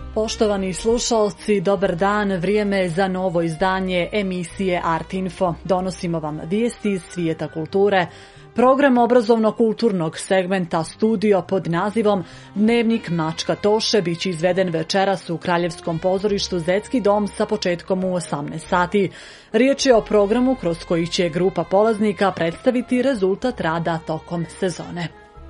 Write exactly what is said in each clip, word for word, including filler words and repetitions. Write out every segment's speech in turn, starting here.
Poštovani slušalci, dobar dan, vrijeme je za novo izdanje emisije Art Info. Donosimo vam vijesti iz svijeta kulture. Program obrazovno-kulturnog segmenta Studio pod nazivom Dnevnik Mačka Toše biće izveden večeras u Kraljevskom pozorištu Zetski dom sa početkom u osamnaest sati. Riječ je o programu kroz koji će grupa polaznika predstaviti rezultat rada tokom sezone.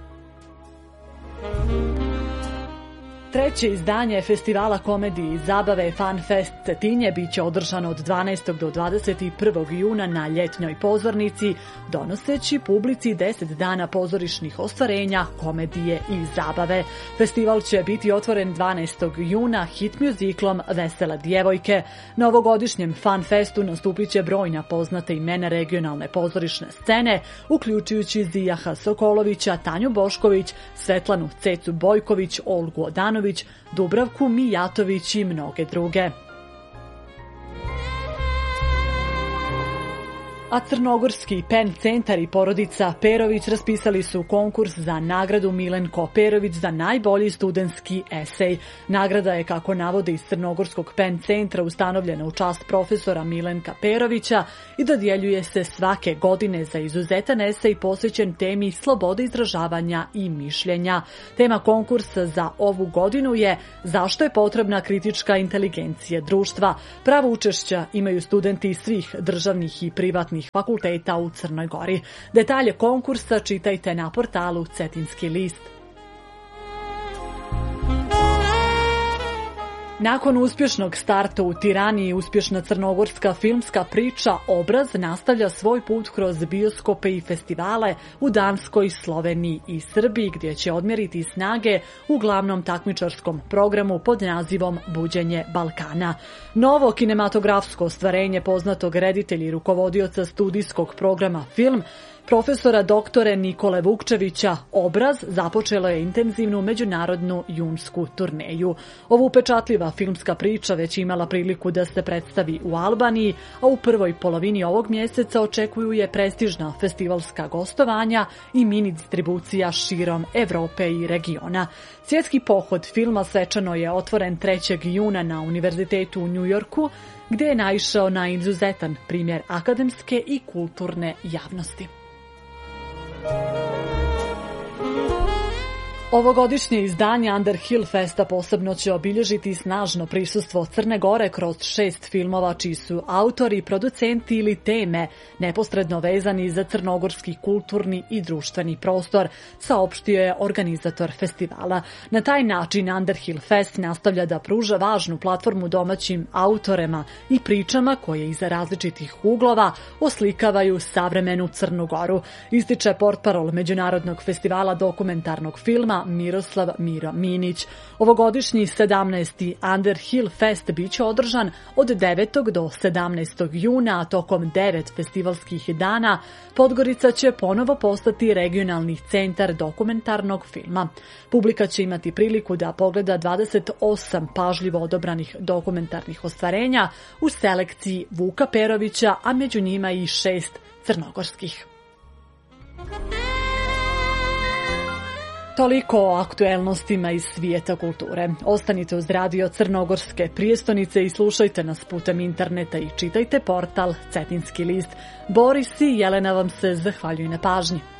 Treće izdanje festivala komedije i zabave Fun Fest Cetinje biće održano od dvanaestog do dvadeset prvog juna na ljetnjoj pozornici, donoseći publici deset dana pozorišnih ostvarenja, komedije i zabave. Festival će biti otvoren dvanaestog juna hit muziklom Vesele djevojke. Na ovogodišnjem Fun Festu nastupit će brojna poznata imena regionalne pozorišne scene, uključujući Zijaha Sokolovića, Tanju Bošković, Svetlanu Cecu Bojković, Olgu Odanović, Dubravku Mijatović i mnoge druge. A Crnogorski Pen centar i porodica Perović raspisali su konkurs za nagradu Milenko Perović za najbolji studentski esej. Nagrada je, kako navode iz Crnogorskog Pen centra, ustanovljena u čast profesora Milenka Perovića i dodjeljuje se svake godine za izuzetan esej posvećen temi slobode izražavanja i mišljenja. Tema konkursa za ovu godinu je zašto je potrebna kritička inteligencija društva. Pravo učešća imaju studenti svih državnih i privatnih fakulteta u Crnoj Gori. Detalje konkursa čitajte na portalu Cetinski list. Nakon uspješnog starta u Tirani, uspješna crnogorska filmska priča Obraz nastavlja svoj put kroz bioskope i festivale u Danskoj, Sloveniji i Srbiji, gdje će odmjeriti snage u glavnom takmičarskom programu pod nazivom Buđenje Balkana. Novo kinematografsko ostvarenje poznatog reditelja i rukovodioca studijskog programa Film, profesora doktore Nikole Vukčevića, Obraz započelo je intenzivnu međunarodnu junsku turneju. Ovu upečatljiva filmska priča već imala priliku da se predstavi u Albaniji, a u prvoj polovini ovog mjeseca očekuju je prestižna festivalska gostovanja i mini distribucija širom Evrope i regiona. Svjetski pohod filma svečano je otvoren trećeg juna na Univerzitetu u Njujorku, gdje je naišao na izuzetan primjer akademske i kulturne javnosti. Ovogodišnje izdanje Underhill Festa posebno će obilježiti snažno prisustvo Crne Gore kroz šest filmova čiji su autori, producenti ili teme neposredno vezani za crnogorski kulturni i društveni prostor, saopštio je organizator festivala. Na taj način Underhill Fest nastavlja da pruža važnu platformu domaćim autorima i pričama koje iza različitih uglova oslikavaju savremenu Crnu Goru, ističe portparol Međunarodnog festivala dokumentarnog filma Miroslav Miro Minić. Ovogodišnji sedamnaesti Underhill Fest biće održan od devetog do sedamnaestog juna, a tokom devet festivalskih dana Podgorica će ponovo postati regionalni centar dokumentarnog filma. Publika će imati priliku da pogleda dvadeset osam pažljivo odobranih dokumentarnih ostvarenja u selekciji Vuka Perovića, a među njima i šest crnogorskih. Toliko o aktuelnostima iz svijeta kulture. Ostanite uz radio Crnogorske prijestonice i slušajte nas putem interneta i čitajte portal Cetinski list. Boris i Jelena vam se zahvaljuju na pažnji.